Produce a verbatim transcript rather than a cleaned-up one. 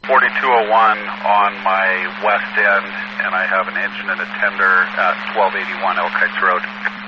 forty-two oh one on my west end, and I have an engine and a tender at twelve eighty-one Elk Heights Road.